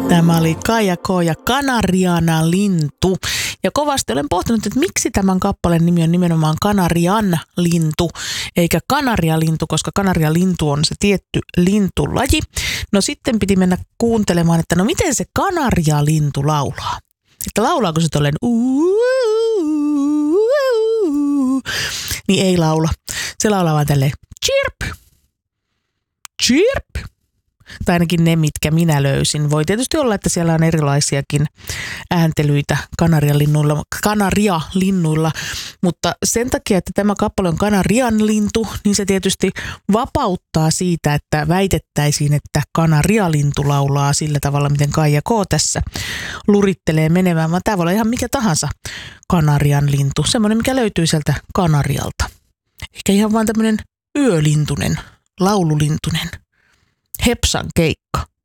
Tämä oli Kaija K. ja Kanariana lintu. Ja kovasti olen pohtinut, että miksi tämän kappaleen nimi on nimenomaan Kanarian lintu, eikä kanarialintu, koska kanarialintu on se tietty lintulaji. No sitten piti mennä kuuntelemaan, että no miten se kanarialintu laulaa. Että laulaako se tolleen niin ei laula. Se laulaa vaan tälleen chirp, chirp. Tai ainakin ne, mitkä minä löysin. Voi tietysti olla, että siellä on erilaisiakin ääntelyitä kanarialinnuilla, mutta sen takia, että tämä kappale on kanarian lintu, niin se tietysti vapauttaa siitä, että väitettäisiin, että kanarialintu laulaa sillä tavalla, miten Kaija K. tässä lurittelee menemään, vaan tämä voi olla ihan mikä tahansa kanarian lintu, semmoinen, mikä löytyy sieltä Kanarialta. Eikä ihan vaan tämmöinen yölintunen, laululintunen. Hepsan keikka.